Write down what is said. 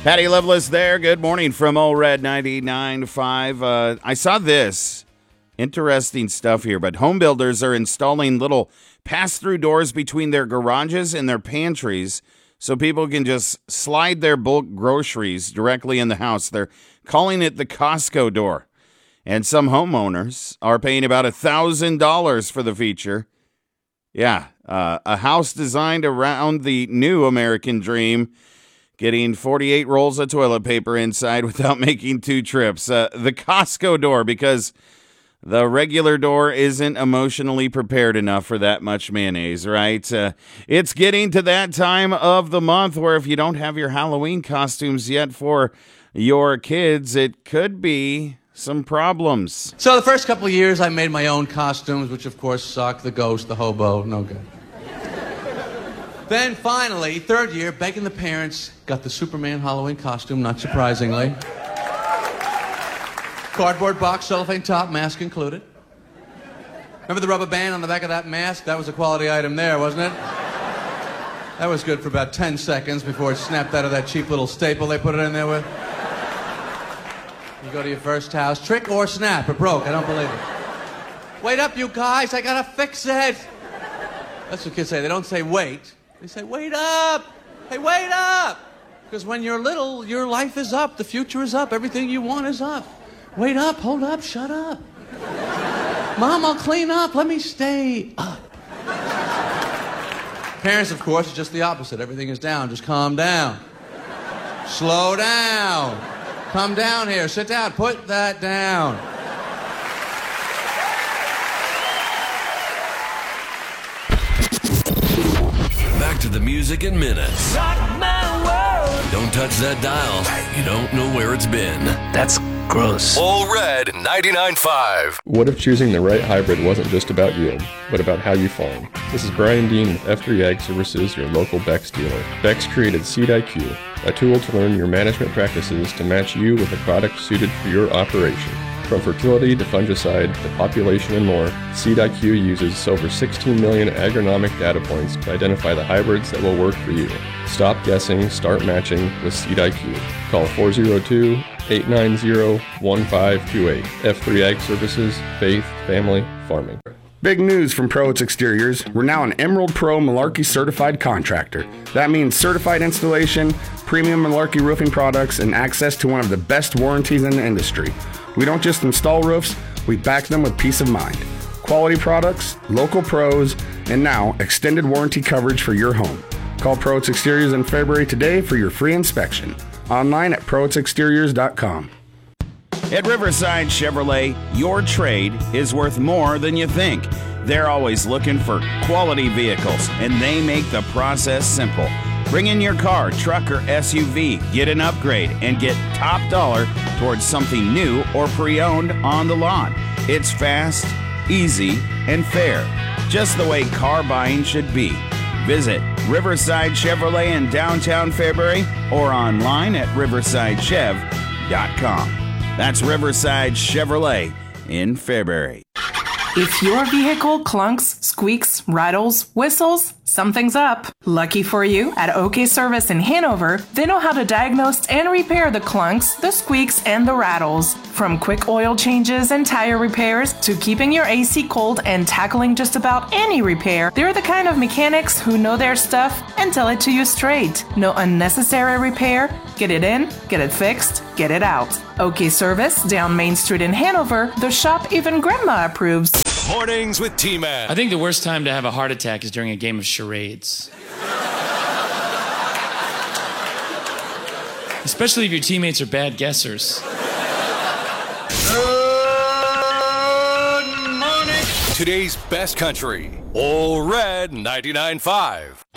Patty Loveless there. Good morning from Old Red 99.5. I saw this. Interesting stuff here, but home builders are installing little pass-through doors between their garages and their pantries so people can just slide their bulk groceries directly in the house. They're calling it the Costco door. And some homeowners are paying about $1,000 for the feature. Yeah, a house designed around the new American dream, getting 48 rolls of toilet paper inside without making 2 trips. The Costco door, because the regular door isn't emotionally prepared enough for that much mayonnaise, right? It's getting to that time of the month where if you don't have your Halloween costumes yet for your kids, it could be some problems. So the first couple of years, I made my own costumes, which of course suck. The ghost, the hobo, no good. Then finally, third year, begging the parents, got the Superman Halloween costume, not surprisingly. Cardboard box, cellophane top, mask included. Remember the rubber band on the back of that mask? That was a quality item there, wasn't it? That was good for about 10 seconds before it snapped out of that cheap little staple they put it in there with. You go to your first house, trick or snap, it broke, I don't believe it. Wait up, you guys, I gotta fix it. That's what kids say, they don't say wait. They say, wait up! Hey, wait up! Because when you're little, your life is up, the future is up, everything you want is up. Wait up, hold up, shut up. Mom, I'll clean up, let me stay up. Parents, of course, are just the opposite. Everything is down, just calm down. Slow down. Come down here, sit down, put that down. Back to the music in minutes. Rock my world. Don't touch that dial. You don't know where it's been. That's gross. Old Red 99.5. What if choosing the right hybrid wasn't just about yield, but about how you farm? This is Brian Dean with F3 Ag Services, your local Bex dealer. Bex created Seed IQ, a tool to learn your management practices to match you with a product suited for your operation. From fertility to fungicide to population and more, Seed IQ uses over 16 million agronomic data points to identify the hybrids that will work for you. Stop guessing, start matching with Seed IQ. Call 402-890-1528. F3 Ag Services, Faith, Family, Farming. Big news from Pro Exteriors. We're now an Emerald Pro Malarkey certified contractor. That means certified installation, premium Malarkey roofing products, and access to one of the best warranties in the industry. We don't just install roofs, we back them with peace of mind. Quality products, local pros, and now extended warranty coverage for your home. Call Pro Exteriors in February today for your free inspection. Online at proexteriors.com. At Riverside Chevrolet, your trade is worth more than you think. They're always looking for quality vehicles, and they make the process simple. Bring in your car, truck, or SUV, get an upgrade, and get top dollar towards something new or pre-owned on the lot. It's fast, easy, and fair, just the way car buying should be. Visit Riverside Chevrolet in downtown Fairbury or online at riversidechev.com. That's Riverside Chevrolet in Fairbury. If your vehicle clunks, squeaks, rattles, whistles, something's up. Lucky for you, at OK Service in Hanover, they know how to diagnose and repair the clunks, the squeaks, and the rattles. From quick oil changes and tire repairs to keeping your AC cold and tackling just about any repair, they're the kind of mechanics who know their stuff and tell it to you straight. No unnecessary repair. Get it in, get it fixed, get it out. OK Service, down Main Street in Hanover, the shop even Grandma approves. Mornings with T-Man. I think the worst time to have a heart attack is during a game of charades. Especially if your teammates are bad guessers. Good morning. Today's best country. Old Red 99.5.